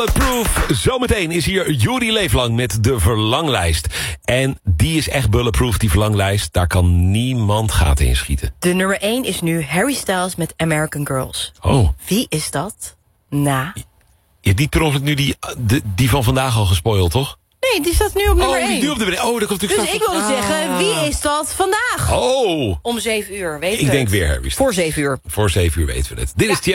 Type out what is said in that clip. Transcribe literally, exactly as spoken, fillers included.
Bulletproof. Zometeen is hier Juri Leeflang met de verlanglijst. En die is echt bulletproof, die verlanglijst. Daar kan niemand gaten in schieten. De nummer één is nu Harry Styles met American Girls. Oh. Wie is dat? Na. Je hebt niet per ongeluk nu die, de, die van vandaag al gespoild, toch? Nee, die staat nu op nummer oh, die één. nu op de Oh, daar komt Dus ik wil ah. zeggen, wie is dat vandaag? Oh. Om zeven uur, weet je Ik het? denk weer Harry Styles. Voor zeven uur. Voor zeven uur weten we het. Dit ja. is